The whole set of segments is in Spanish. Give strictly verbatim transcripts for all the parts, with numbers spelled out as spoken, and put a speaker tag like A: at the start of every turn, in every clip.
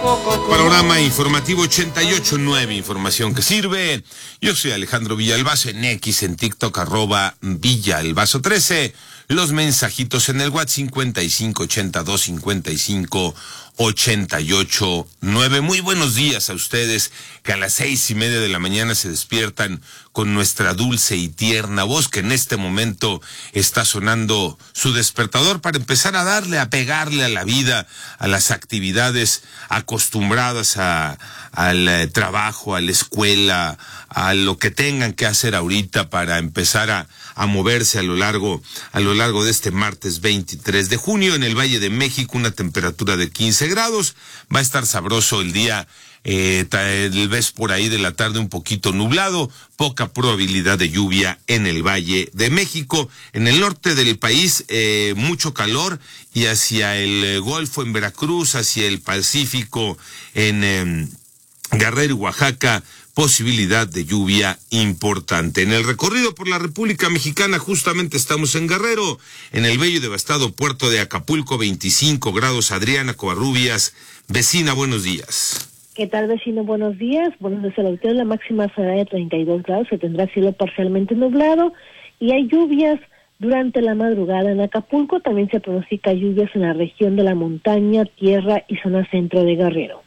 A: Panorama informativo ochenta y ocho punto nueve, información que sirve. Yo soy Alejandro Villalbazo, en X, en TikTok, arroba Villalbazo trece. Los mensajitos en el WhatsApp cincuenta y cinco ochenta y dos cincuenta y cinco ochenta y ocho nueve. Muy buenos días a ustedes que a las seis y media de la mañana se despiertan con nuestra dulce y tierna voz, que en este momento está sonando su despertador para empezar a darle, a pegarle a la vida, a las actividades acostumbradas a, al eh, trabajo, a la escuela, a lo que tengan que hacer ahorita para empezar a, a moverse a lo largo, a lo largo de este martes veintitrés de junio. En el Valle de México, una temperatura de quince grados. Va a estar sabroso el día. Eh, tal vez por ahí de la tarde un poquito nublado, poca probabilidad de lluvia en el Valle de México. En el norte del país, eh, mucho calor, y hacia el eh, Golfo en Veracruz, hacia el Pacífico en eh, Guerrero y Oaxaca, posibilidad de lluvia importante. En el recorrido por la República Mexicana, justamente estamos en Guerrero, en el bello y devastado puerto de Acapulco, veinticinco grados. Adriana Covarrubias, vecina, buenos días.
B: ¿Qué tal, vecino? Buenos días. Bueno, desde el hotel la máxima será de treinta y dos grados, se tendrá cielo parcialmente nublado y hay lluvias durante la madrugada en Acapulco. También se pronostica lluvias en la región de la montaña, tierra y zona centro de Guerrero.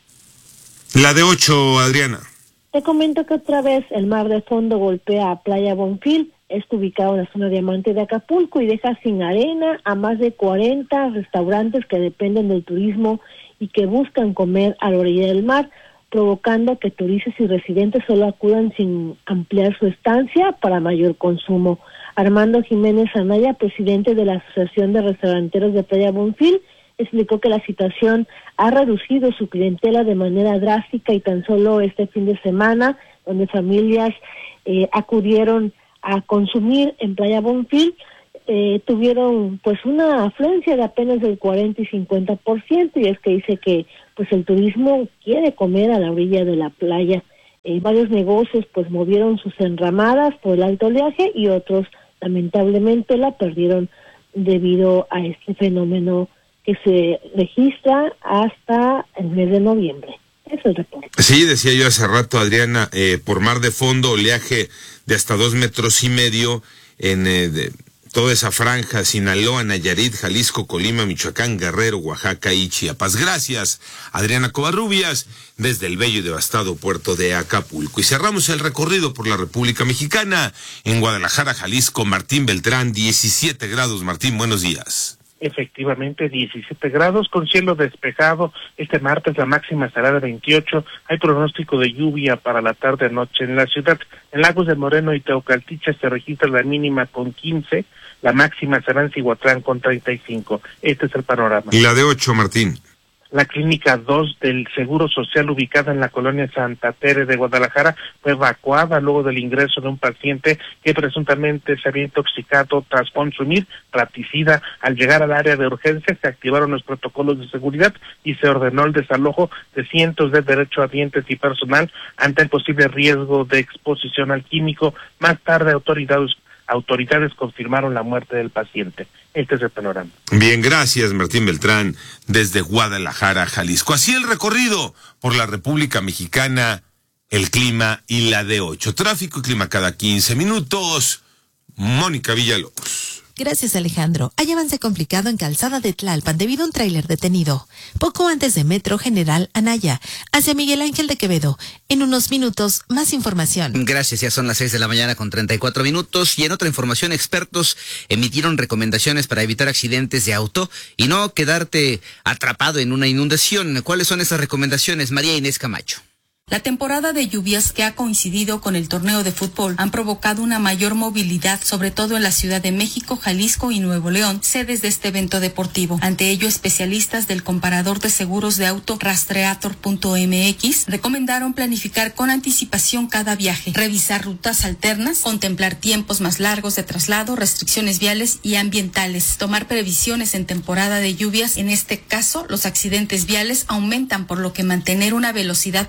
A: La de ocho, Adriana.
B: Te comento que otra vez el mar de fondo golpea a Playa Bonfil. Está ubicado en la zona diamante de Acapulco y deja sin arena a más de cuarenta restaurantes que dependen del turismo y que buscan comer a la orilla del mar, provocando que turistas y residentes solo acudan sin ampliar su estancia para mayor consumo. Armando Jiménez Anaya, presidente de la Asociación de Restauranteros de Playa Bonfil, explicó que la situación ha reducido su clientela de manera drástica y tan solo este fin de semana, donde familias eh, acudieron a consumir en Playa Bonfil, eh, tuvieron pues una afluencia de apenas del cuarenta y cincuenta por ciento, y es que dice que pues el turismo quiere comer a la orilla de la playa. Eh, varios negocios pues movieron sus enramadas por el alto oleaje y otros lamentablemente la perdieron debido a este fenómeno que se registra hasta el mes de noviembre. Eso es el reporte.
A: Sí, decía yo hace rato, Adriana, eh, por mar de fondo, oleaje de hasta dos metros y medio en eh, de toda esa franja: Sinaloa, Nayarit, Jalisco, Colima, Michoacán, Guerrero, Oaxaca y Chiapas. Gracias, Adriana Covarrubias, desde el bello y devastado puerto de Acapulco. Y cerramos el recorrido por la República Mexicana. En Guadalajara, Jalisco, Martín Beltrán, diecisiete grados. Martín, buenos días.
C: Efectivamente, diecisiete grados con cielo despejado. Este martes la máxima será de veintiocho. Hay pronóstico de lluvia para la tarde-noche en la ciudad. En Lagos de Moreno y Teocaltiche se registra la mínima con quince. La máxima será en Cihuatlán con treinta y cinco. Este es el panorama.
A: Y la de ocho, Martín.
C: La clínica dos del Seguro Social, ubicada en la colonia Santa Tere de Guadalajara, fue evacuada luego del ingreso de un paciente que presuntamente se había intoxicado tras consumir platicida. Al llegar al área de urgencias se activaron los protocolos de seguridad y se ordenó el desalojo de cientos de derechohabientes y personal ante el posible riesgo de exposición al químico. Más tarde autoridades autoridades confirmaron la muerte del paciente. Este es el panorama.
A: Bien, gracias, Martín Beltrán, desde Guadalajara, Jalisco. Así el recorrido por la República Mexicana, el clima y la de ocho. Tráfico y clima cada quince minutos. Mónica Villalobos.
D: Gracias, Alejandro. Hay avance complicado en Calzada de Tlalpan debido a un tráiler detenido. Poco antes de Metro General Anaya, hacia Miguel Ángel de Quevedo. En unos minutos, más información.
E: Gracias, ya son las seis de la mañana con treinta y cuatro minutos. Y en otra información, expertos emitieron recomendaciones para evitar accidentes de auto y no quedarte atrapado en una inundación. ¿Cuáles son esas recomendaciones? María Inés Camacho.
F: La temporada de lluvias que ha coincidido con el torneo de fútbol han provocado una mayor movilidad, sobre todo en la Ciudad de México, Jalisco y Nuevo León, sedes de este evento deportivo. Ante ello, especialistas del comparador de seguros de auto Rastreator punto m x recomendaron planificar con anticipación cada viaje, revisar rutas alternas, contemplar tiempos más largos de traslado, restricciones viales y ambientales, tomar previsiones en temporada de lluvias. En este caso, los accidentes viales aumentan, por lo que mantener una velocidad moderada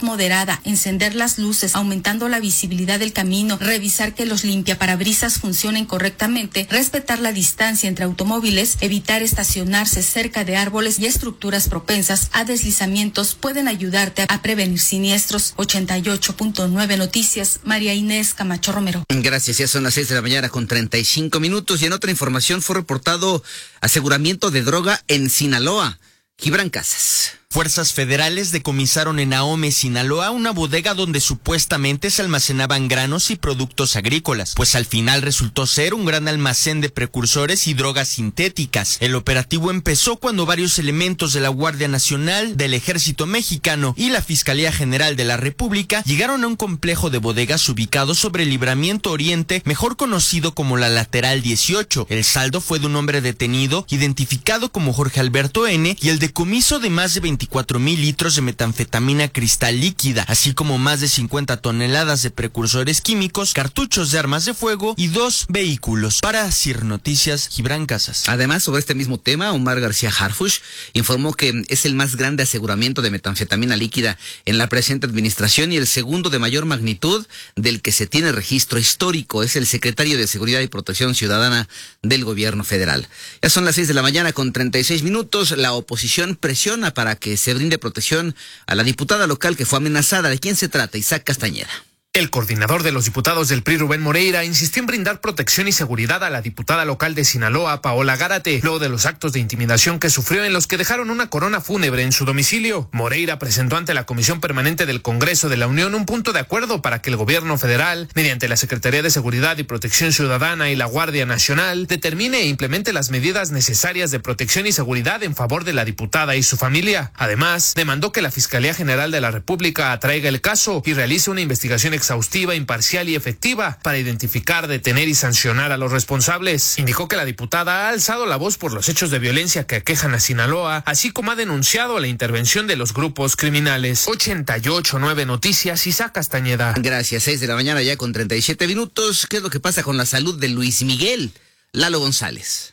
F: privada, encender las luces, aumentando la visibilidad del camino, revisar que los limpiaparabrisas funcionen correctamente, respetar la distancia entre automóviles, evitar estacionarse cerca de árboles y estructuras propensas a deslizamientos pueden ayudarte a prevenir siniestros. ochenta y ocho punto nueve Noticias, María Inés Camacho Romero.
E: Gracias, ya son las seis de la mañana con treinta y cinco minutos y en otra información fue reportado aseguramiento de droga en Sinaloa. Gibran Casas.
G: Fuerzas federales decomisaron en Ahome, Sinaloa, una bodega donde supuestamente se almacenaban granos y productos agrícolas, pues al final resultó ser un gran almacén de precursores y drogas sintéticas. El operativo empezó cuando varios elementos de la Guardia Nacional, del Ejército Mexicano y la Fiscalía General de la República llegaron a un complejo de bodegas ubicado sobre el Libramiento Oriente, mejor conocido como la Lateral dieciocho. El saldo fue de un hombre detenido, identificado como Jorge Alberto N., y el decomiso de más de veinticuatro mil litros de metanfetamina cristal líquida, así como más de cincuenta toneladas de precursores químicos, cartuchos de armas de fuego y dos vehículos. Para CIR Noticias, Gibran Casas.
E: Además, sobre este mismo tema, Omar García Harfuch informó que es el más grande aseguramiento de metanfetamina líquida en la presente administración y el segundo de mayor magnitud del que se tiene registro histórico. Es el secretario de Seguridad y Protección Ciudadana del gobierno federal. Ya son las seis de la mañana con treinta y seis minutos. La oposición presiona para que se brinde protección a la diputada local que fue amenazada. ¿De quién se trata? Isaac Castañeda.
H: El coordinador de los diputados del P R I, Rubén Moreira, insistió en brindar protección y seguridad a la diputada local de Sinaloa, Paola Gárate, luego de los actos de intimidación que sufrió en los que dejaron una corona fúnebre en su domicilio. Moreira presentó ante la Comisión Permanente del Congreso de la Unión un punto de acuerdo para que el gobierno federal, mediante la Secretaría de Seguridad y Protección Ciudadana y la Guardia Nacional, determine e implemente las medidas necesarias de protección y seguridad en favor de la diputada y su familia. Además, demandó que la Fiscalía General de la República atraiga el caso y realice una investigación exhaustiva, imparcial y efectiva para identificar, detener y sancionar a los responsables. Indicó que la diputada ha alzado la voz por los hechos de violencia que aquejan a Sinaloa, así como ha denunciado la intervención de los grupos criminales. ochenta y ocho punto nueve Noticias, Isaac Castañeda.
E: Gracias, seis de la mañana ya con treinta y siete minutos. ¿Qué es lo que pasa con la salud de Luis Miguel? Lalo González.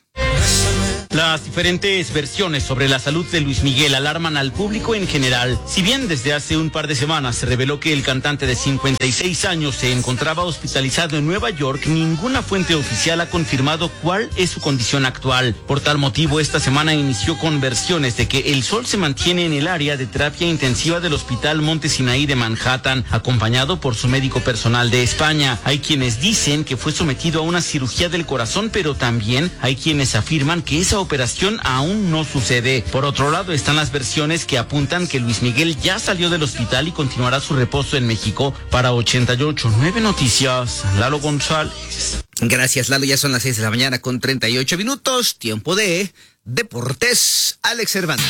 I: Las diferentes versiones sobre la salud de Luis Miguel alarman al público en general. Si bien desde hace un par de semanas se reveló que el cantante de cincuenta y seis años se encontraba hospitalizado en Nueva York, ninguna fuente oficial ha confirmado cuál es su condición actual. Por tal motivo, esta semana inició con versiones de que el Sol se mantiene en el área de terapia intensiva del Hospital Monte Sinaí de Manhattan, acompañado por su médico personal de España. Hay quienes dicen que fue sometido a una cirugía del corazón, pero también hay quienes afirman que esa operación aún no sucede. Por otro lado están las versiones que apuntan que Luis Miguel ya salió del hospital y continuará su reposo en México. Para ochenta y ocho punto nueve Noticias, Lalo González.
E: Gracias, Lalo. Ya son las seis de la mañana con treinta y ocho minutos. Tiempo de Deportes. Alex Cervantes.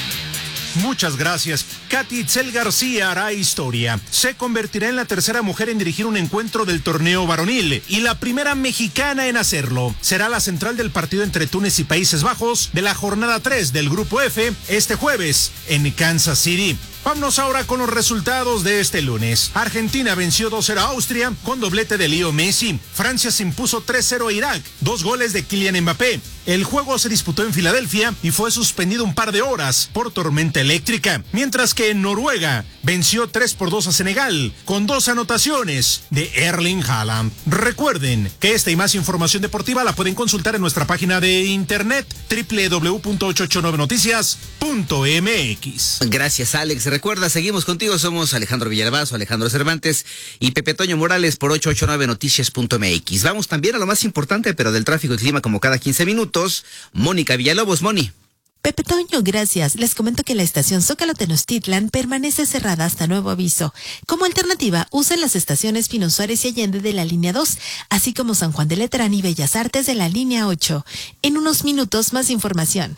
J: Muchas gracias. Katy Itzel García hará historia. Se convertirá en la tercera mujer en dirigir un encuentro del torneo varonil y la primera mexicana en hacerlo. Será la central del partido entre Túnez y Países Bajos de la jornada tres del Grupo F este jueves en Kansas City. Vámonos ahora con los resultados de este lunes. Argentina venció dos cero a Austria con doblete de Leo Messi. Francia se impuso tres cero a Irak, dos goles de Kylian Mbappé. El juego se disputó en Filadelfia y fue suspendido un par de horas por tormenta eléctrica, mientras que Noruega venció tres por dos a Senegal con dos anotaciones de Erling Haaland. Recuerden que esta y más información deportiva la pueden consultar en nuestra página de internet doble u doble u doble u punto ochocientos ochenta y nueve noticias punto m x.
E: Gracias, Alex. Recuerda, seguimos contigo, somos Alejandro Villalbazo, Alejandro Cervantes y Pepe Toño Morales por ochocientos ochenta y nueve noticias punto m x. Vamos también a lo más importante, pero del tráfico y clima como cada quince minutos. Mónica Villalobos. Moni.
D: Pepe Toño, gracias. Les comento que la estación Zócalo Tenochtitlan permanece cerrada hasta nuevo aviso. Como alternativa, usen las estaciones Pino Suárez y Allende de la línea dos, así como San Juan de Letrán y Bellas Artes de la línea ocho. En unos minutos, más información.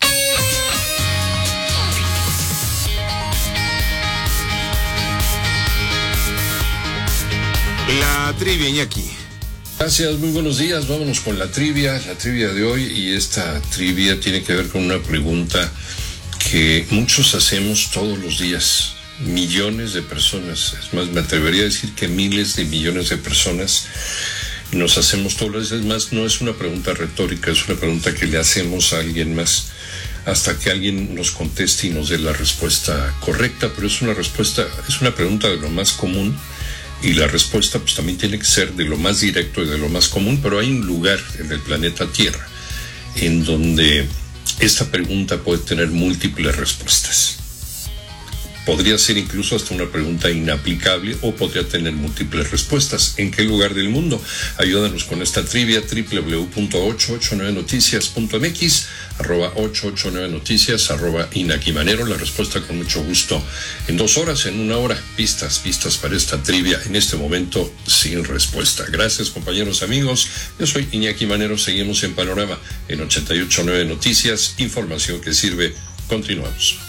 A: La trivia, Iñaki.
K: Gracias, muy buenos días. Vámonos con la trivia, la trivia de hoy. Y esta trivia tiene que ver con una pregunta que muchos hacemos todos los días. Millones de personas, es más, me atrevería a decir que miles de millones de personas nos hacemos todos los días. Es más, no es una pregunta retórica, es una pregunta que le hacemos a alguien más. hasta que alguien nos conteste y nos dé la respuesta correcta, pero es una respuesta, es una pregunta de lo más común, y la respuesta pues también tiene que ser de lo más directo y de lo más común, pero hay un lugar en el planeta Tierra en donde esta pregunta puede tener múltiples respuestas. Podría ser incluso hasta una pregunta inaplicable o podría tener múltiples respuestas. ¿En qué lugar del mundo? Ayúdanos con esta trivia. doble u doble u doble u punto ochocientos ochenta y nueve noticias punto m x, arroba ochocientos ochenta y nueve noticias, arroba Inaki Manero. La respuesta con mucho gusto en dos horas, en una hora. Pistas, pistas para esta trivia en este momento sin respuesta. Gracias, compañeros, amigos. Yo soy Iñaki Manero. Seguimos en Panorama en ochenta y ocho punto nueve Noticias. Información que sirve. Continuamos.